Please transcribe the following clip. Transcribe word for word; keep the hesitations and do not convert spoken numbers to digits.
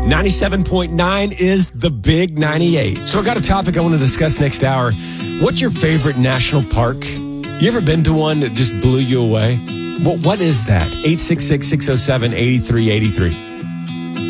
ninety-seven point nine is the Big ninety-eight. So I got a topic I want to discuss next hour. What's your favorite national park? You ever been to one that just blew you away? Well, what is that? eight six six, six oh seven, eight three eight three.